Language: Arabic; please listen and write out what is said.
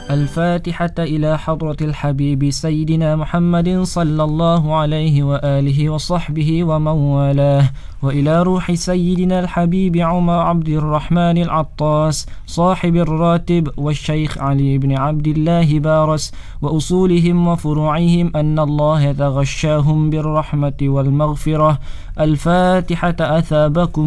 الفاتحة إلى حضرة الحبيب سيدنا محمد صلى الله عليه وآله وصحبه ومن والاه، وإلى روح سيدنا الحبيب عمر عبد الرحمن العطاس صاحب الراتب والشيخ علي بن عبد الله بارس وأصولهم وفروعهم أن الله يتغشاهم بالرحمة والمغفرة. الفاتحة. أثابكم